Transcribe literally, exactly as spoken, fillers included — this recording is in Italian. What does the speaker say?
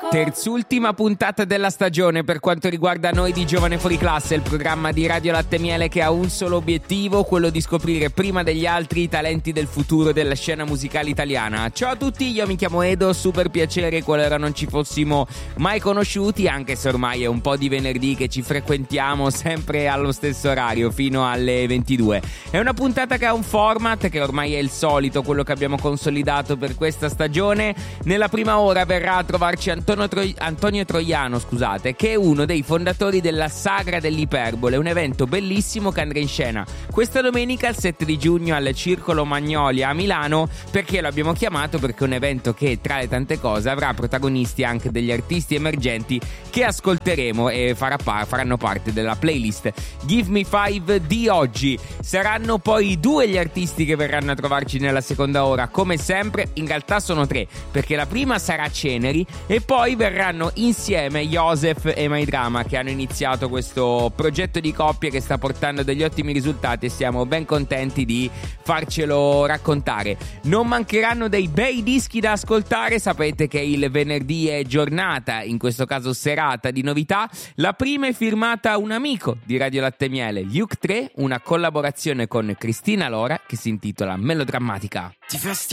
Terzultima puntata della stagione per quanto riguarda noi di Giovane Fuori Classe, il programma di Radio Latte Miele che ha un solo obiettivo, quello di scoprire prima degli altri i talenti del futuro della scena musicale italiana. Ciao a tutti, io mi chiamo Edo, super piacere qualora non ci fossimo mai conosciuti, anche se ormai è un po' di venerdì che ci frequentiamo sempre allo stesso orario fino alle ventidue. È una puntata che ha un format che ormai è il solito, quello che abbiamo consolidato per questa stagione. Nella prima ora verrà a trovarci Antonio Tro- Antonio Troiano, scusate, che è uno dei fondatori della Sagra dell'Iperbole, un evento bellissimo che andrà in scena questa domenica il sette di giugno al Circolo Magnolia a Milano. Perché lo abbiamo chiamato? Perché è un evento che tra le tante cose avrà protagonisti anche degli artisti emergenti che ascolteremo e farà par- faranno parte della playlist Give Me Five di oggi. Saranno poi due gli artisti che verranno a trovarci nella seconda ora, come sempre. In realtà sono tre, perché la prima sarà Ceneri e poi verranno insieme Joseph e My Drama, che hanno iniziato questo progetto di coppie che sta portando degli ottimi risultati e siamo ben contenti di farcelo raccontare. Non mancheranno dei bei dischi da ascoltare, sapete che il venerdì è giornata, in questo caso serata, di novità. La prima è firmata un amico di Radio Latte Miele, Luke tre, una collaborazione con Cristina Lora che si intitola Melodrammatica. Ti